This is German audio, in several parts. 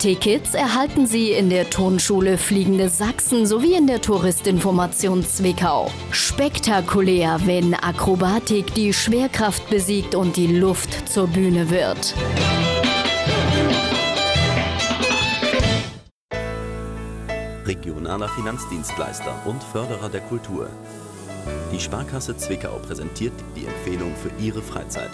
Tickets erhalten Sie in der Turnschule Fliegende Sachsen sowie in der Touristinformation Zwickau. Spektakulär, wenn Akrobatik die Schwerkraft besiegt und die Luft zur Bühne wird. Regionaler Finanzdienstleister und Förderer der Kultur. Die Sparkasse Zwickau präsentiert die Empfehlung für Ihre Freizeit.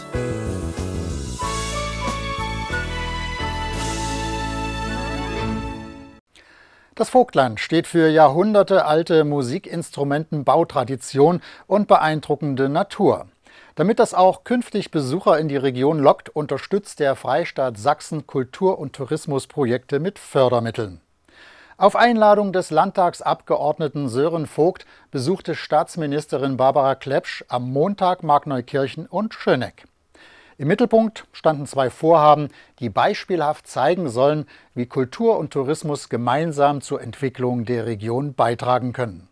Das Vogtland steht für jahrhundertealte Musikinstrumentenbautradition und beeindruckende Natur. Damit das auch künftig Besucher in die Region lockt, unterstützt der Freistaat Sachsen Kultur- und Tourismusprojekte mit Fördermitteln. Auf Einladung des Landtagsabgeordneten Sören Vogt besuchte Staatsministerin Barbara Klepsch am Montag Markneukirchen und Schöneck. Im Mittelpunkt standen zwei Vorhaben, die beispielhaft zeigen sollen, wie Kultur und Tourismus gemeinsam zur Entwicklung der Region beitragen können.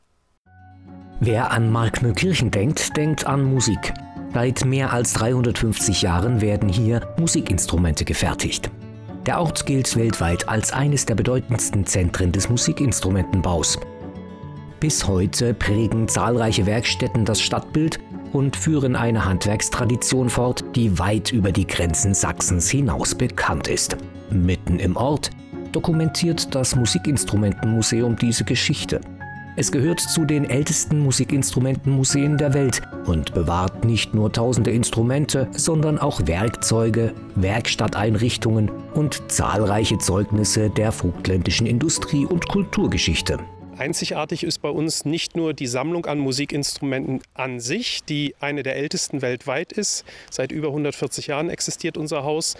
Wer an Markneukirchen denkt, denkt an Musik. Seit mehr als 350 Jahren werden hier Musikinstrumente gefertigt. Der Ort gilt weltweit als eines der bedeutendsten Zentren des Musikinstrumentenbaus. Bis heute prägen zahlreiche Werkstätten das Stadtbild und führen eine Handwerkstradition fort, die weit über die Grenzen Sachsens hinaus bekannt ist. Mitten im Ort dokumentiert das Musikinstrumentenmuseum diese Geschichte. Es gehört zu den ältesten Musikinstrumentenmuseen der Welt und bewahrt nicht nur tausende Instrumente, sondern auch Werkzeuge, Werkstatteinrichtungen und zahlreiche Zeugnisse der vogtländischen Industrie- und Kulturgeschichte. Einzigartig ist bei uns nicht nur die Sammlung an Musikinstrumenten an sich, die eine der ältesten weltweit ist. Seit über 140 Jahren existiert unser Haus.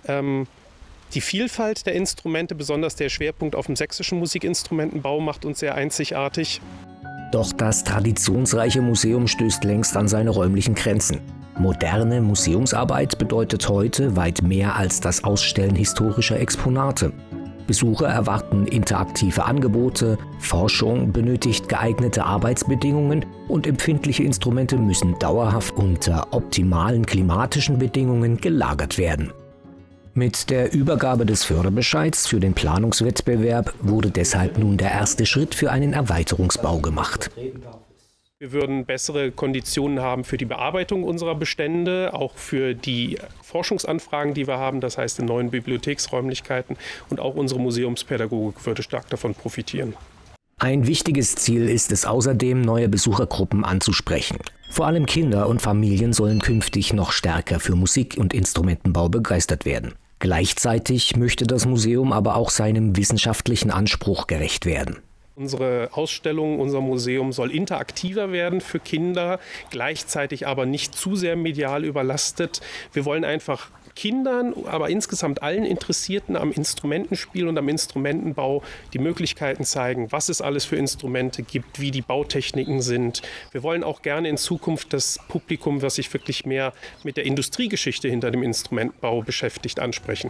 Die Vielfalt der Instrumente, besonders der Schwerpunkt auf dem sächsischen Musikinstrumentenbau, macht uns sehr einzigartig. Doch das traditionsreiche Museum stößt längst an seine räumlichen Grenzen. Moderne Museumsarbeit bedeutet heute weit mehr als das Ausstellen historischer Exponate. Besucher erwarten interaktive Angebote, Forschung benötigt geeignete Arbeitsbedingungen und empfindliche Instrumente müssen dauerhaft unter optimalen klimatischen Bedingungen gelagert werden. Mit der Übergabe des Förderbescheids für den Planungswettbewerb wurde deshalb nun der erste Schritt für einen Erweiterungsbau gemacht. Wir würden bessere Konditionen haben für die Bearbeitung unserer Bestände, auch für die Forschungsanfragen, die wir haben, das heißt in neuen Bibliotheksräumlichkeiten, und auch unsere Museumspädagogik würde stark davon profitieren. Ein wichtiges Ziel ist es außerdem, neue Besuchergruppen anzusprechen. Vor allem Kinder und Familien sollen künftig noch stärker für Musik- und Instrumentenbau begeistert werden. Gleichzeitig möchte das Museum aber auch seinem wissenschaftlichen Anspruch gerecht werden. Unsere Ausstellung, unser Museum soll interaktiver werden für Kinder, gleichzeitig aber nicht zu sehr medial überlastet. Wir wollen einfach Kindern, aber insgesamt allen Interessierten am Instrumentenspiel und am Instrumentenbau die Möglichkeiten zeigen, was es alles für Instrumente gibt, wie die Bautechniken sind. Wir wollen auch gerne in Zukunft das Publikum, was sich wirklich mehr mit der Industriegeschichte hinter dem Instrumentenbau beschäftigt, ansprechen.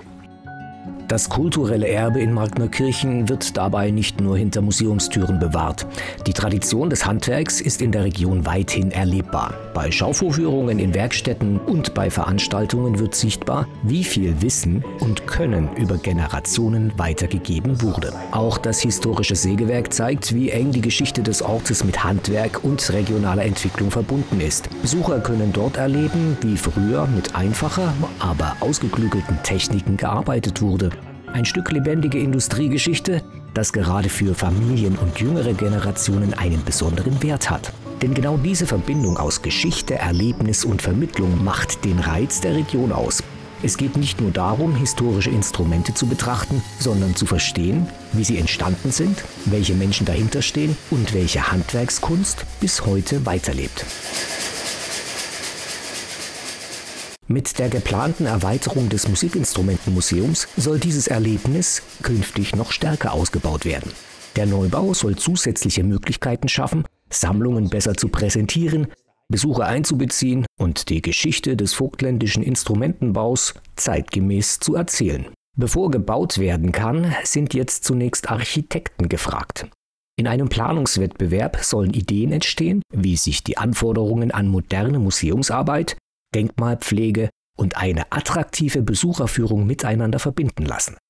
Das kulturelle Erbe in Markneukirchen wird dabei nicht nur hinter Museumstüren bewahrt. Die Tradition des Handwerks ist in der Region weithin erlebbar. Bei Schauvorführungen in Werkstätten und bei Veranstaltungen wird sichtbar, wie viel Wissen und Können über Generationen weitergegeben wurde. Auch das historische Sägewerk zeigt, wie eng die Geschichte des Ortes mit Handwerk und regionaler Entwicklung verbunden ist. Besucher können dort erleben, wie früher mit einfacher, aber ausgeklügelten Techniken gearbeitet wurde. Ein Stück lebendige Industriegeschichte, das gerade für Familien und jüngere Generationen einen besonderen Wert hat. Denn genau diese Verbindung aus Geschichte, Erlebnis und Vermittlung macht den Reiz der Region aus. Es geht nicht nur darum, historische Instrumente zu betrachten, sondern zu verstehen, wie sie entstanden sind, welche Menschen dahinter stehen und welche Handwerkskunst bis heute weiterlebt. Mit der geplanten Erweiterung des Musikinstrumentenmuseums soll dieses Erlebnis künftig noch stärker ausgebaut werden. Der Neubau soll zusätzliche Möglichkeiten schaffen, Sammlungen besser zu präsentieren, Besucher einzubeziehen und die Geschichte des vogtländischen Instrumentenbaus zeitgemäß zu erzählen. Bevor gebaut werden kann, sind jetzt zunächst Architekten gefragt. In einem Planungswettbewerb sollen Ideen entstehen, wie sich die Anforderungen an moderne Museumsarbeit, Denkmalpflege und eine attraktive Besucherführung miteinander verbinden lassen.